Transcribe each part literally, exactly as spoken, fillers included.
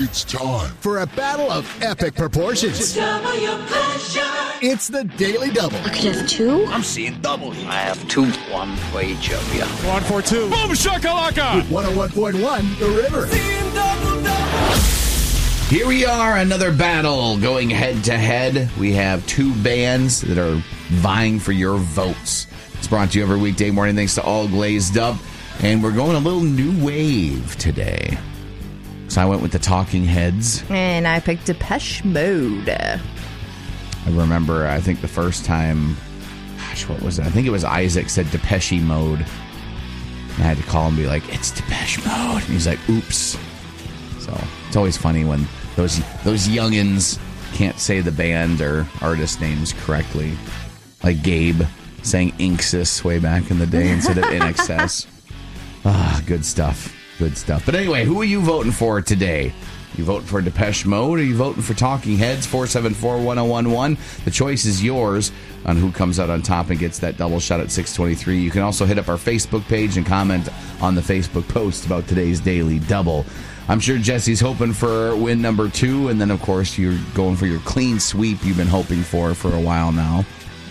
It's time for a battle of epic proportions. Discover your pleasure. It's the Daily Double. I could have two. I'm seeing double here. I have two. One for each of you. One for two. Boom shakalaka. With one oh one point one, The River. Seeing double, double. Here we are, another battle going head to head. We have two bands that are vying for your votes. It's brought to you every weekday morning thanks to All Glazed Up. And we're going a little new wave today. So I went with the Talking Heads. And I picked Depeche Mode. I remember, I think the first time, gosh, what was it? I think it was Isaac said Depeche Mode. And I had to call him and be like, it's Depeche Mode. And he's like, oops. So it's always funny when those those youngins can't say the band or artist names correctly. Like Gabe saying Inxis way back in the day instead of In Excess. Ah, good stuff. Good stuff. But anyway, who are you voting for today? You voting for Depeche Mode or are you voting for Talking Heads? four seven four, one oh one one. The choice is yours on who comes out on top and gets that double shot at six twenty-three. You can also hit up our Facebook page and comment on the Facebook post about today's Daily Double. I'm sure Jesse's hoping for win number two, and then, of course, you're going for your clean sweep you've been hoping for for a while now.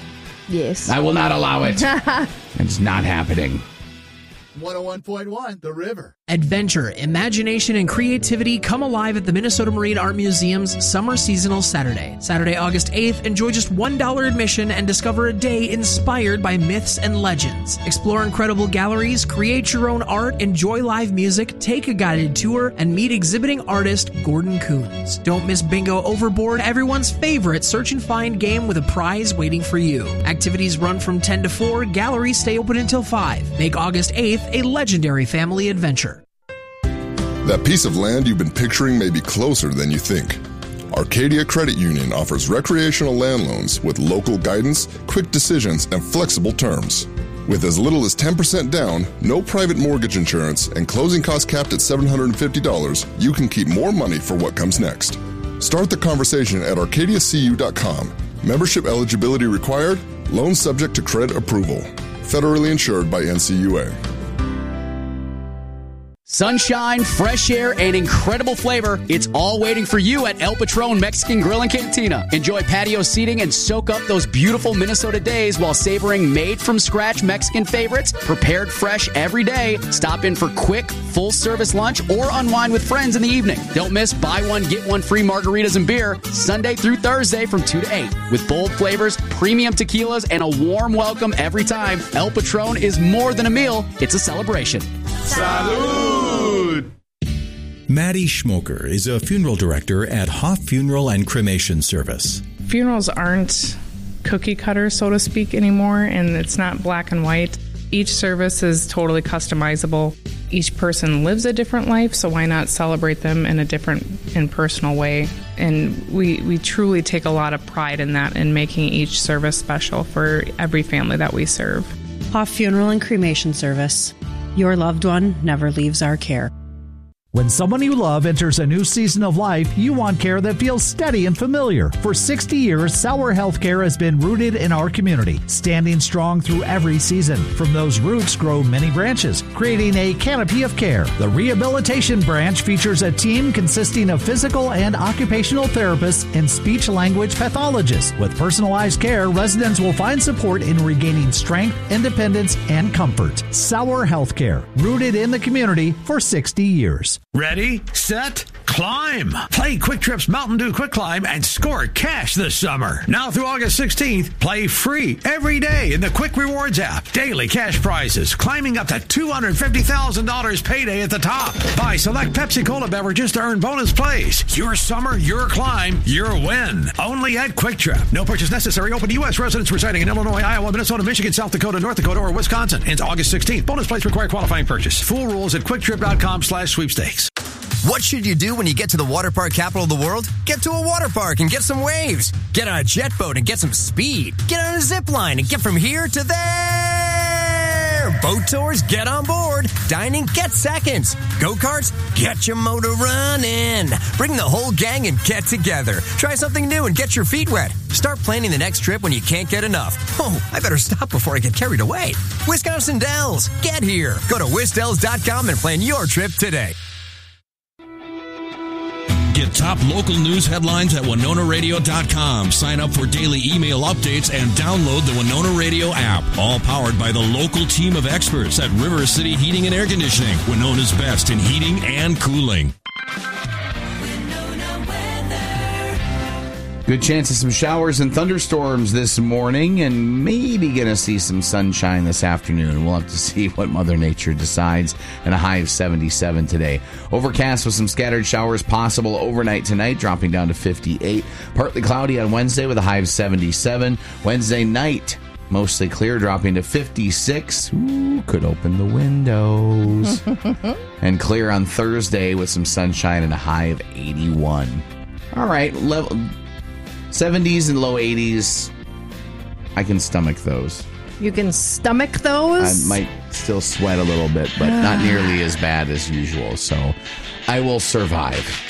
Yes. I will not allow it. It's not happening. one oh one point one, The River. Adventure, imagination, and creativity come alive at the Minnesota Marine Art Museum's Summer Seasonal Saturday. Saturday, August eighth, enjoy just one dollar admission and discover a day inspired by myths and legends. Explore incredible galleries, create your own art, enjoy live music, take a guided tour, and meet exhibiting artist Gordon Coons. Don't miss Bingo Overboard, everyone's favorite search and find game with a prize waiting for you. Activities run from ten to four, galleries stay open until five. Make August eighth a legendary family adventure. That piece of land you've been picturing may be closer than you think. Arcadia Credit Union offers recreational land loans with local guidance, quick decisions, and flexible terms. With as little as ten percent down, no private mortgage insurance, and closing costs capped at seven hundred fifty dollars, you can keep more money for what comes next. Start the conversation at arcadia c u dot com. Membership eligibility required. Loan subject to credit approval. Federally insured by N C U A. Sunshine, fresh air, and incredible flavor. It's all waiting for you at El Patron Mexican Grill and Cantina. Enjoy patio seating and soak up those beautiful Minnesota days while savoring made-from-scratch Mexican favorites, prepared fresh every day. Stop in for quick, full-service lunch or unwind with friends in the evening. Don't miss buy one, get one free margaritas and beer Sunday through Thursday from two to eight. With bold flavors, premium tequilas, and a warm welcome every time, El Patron is more than a meal. It's a celebration. Salud! Maddie Schmoker is a funeral director at Hoff Funeral and Cremation Service. Funerals aren't cookie cutter, so to speak, anymore, and it's not black and white. Each service is totally customizable. Each person lives a different life, so why not celebrate them in a different and personal way? And we, we truly take a lot of pride in that, in making each service special for every family that we serve. Hoff Funeral and Cremation Service. Your loved one never leaves our care. When someone you love enters a new season of life, you want care that feels steady and familiar. For sixty years, Sauer Healthcare has been rooted in our community, standing strong through every season. From those roots grow many branches, creating a canopy of care. The Rehabilitation Branch features a team consisting of physical and occupational therapists and speech-language pathologists. With personalized care, residents will find support in regaining strength, independence, and comfort. Sauer Healthcare, rooted in the community for sixty years. Ready, set, climb. Play Quick Trip's Mountain Dew Quick Climb and score cash this summer. Now through August sixteenth, play free every day in the Quick Rewards app. Daily cash prizes climbing up to two hundred fifty thousand dollars payday at the top. Buy select Pepsi Cola beverages to earn bonus plays. Your summer, your climb, your win. Only at Quick Trip. No purchase necessary. Open to U S residents residing in Illinois, Iowa, Minnesota, Michigan, South Dakota, North Dakota, or Wisconsin. Ends August sixteenth. Bonus plays require qualifying purchase. Full rules at quicktrip.com slash sweepstakes. What should you do when you get to the water park capital of the world? Get to a water park and get some waves. Get on a jet boat and get some speed. Get on a zip line and get from here to there. Boat tours, get on board. Dining, get seconds. Go-karts, get your motor running. Bring the whole gang and get together. Try something new and get your feet wet. Start planning the next trip when you can't get enough. Oh, I better stop before I get carried away. Wisconsin Dells, get here. Go to wisdells dot com and plan your trip today. Get top local news headlines at winona radio dot com. Sign up for daily email updates and download the Winona Radio app. All powered by the local team of experts at River City Heating and Air Conditioning. Winona's best in heating and cooling. Good chance of some showers and thunderstorms this morning, and maybe going to see some sunshine this afternoon. We'll have to see what Mother Nature decides, and a high of seventy-seven today. Overcast with some scattered showers possible overnight tonight, dropping down to fifty-eight. Partly cloudy on Wednesday with a high of seventy-seven. Wednesday night, mostly clear, dropping to fifty-six. Ooh, could open the windows. And clear on Thursday with some sunshine and a high of eighty-one. All right, level... seventies and low eighties, I can stomach those. You can stomach those? I might still sweat a little bit, but not nearly as bad as usual, so I will survive.